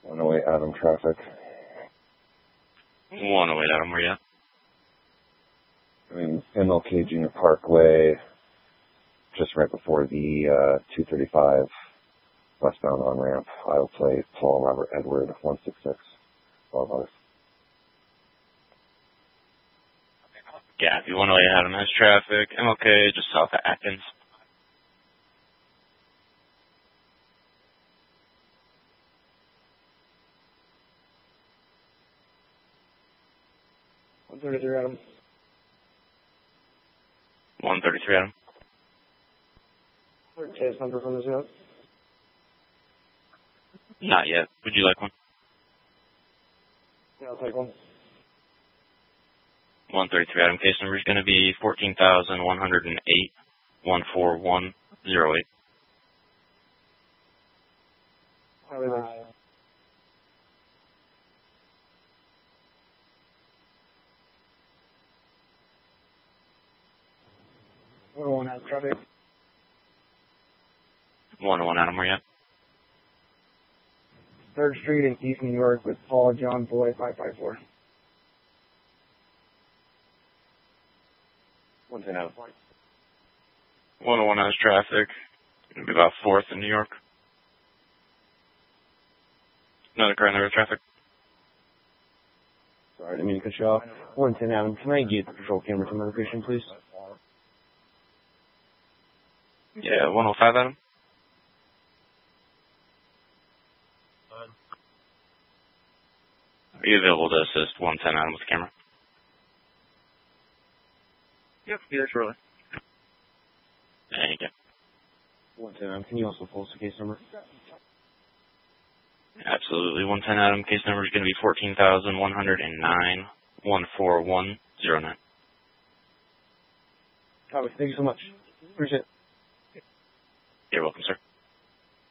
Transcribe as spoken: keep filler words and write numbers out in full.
one oh eight Adam traffic. one oh eight Adam, where you at? I mean, M L K Junior Parkway, just right before the uh, two thirty-five westbound on-ramp, Isle Plate, Paul Robert Edward, one six six, twelve hours. Gappy, one oh eight Adam has traffic. M L K, just south of Atkins. one thirty-three Adam. one thirty-three Adam. Case number from this yet? Not yet. Would you like one? Yeah, I'll take one. one thirty-three Adam. Case number is going to be fourteen thousand one hundred eight, one four one zero eight. How are they? one oh one has traffic. one oh one Adam, where you at? third Street in East New York with Paul John Boy five five four. one ten Adam. one oh one has traffic. Going to be about fourth in New York. Another car in there with traffic. Sorry, I didn't mean to cut you off. one ten Adam, can I get the patrol camera to my location, please? Yeah, one oh five Adam. Are you available to assist one ten Adam with the camera? Yep, be there shortly. Thank you. one ten Adam, can you also post the case number? Absolutely. one ten Adam. Case number is going to be fourteen thousand one hundred nine, one four one zero nine. Copy. Thank you so much. Appreciate it. You're welcome, sir.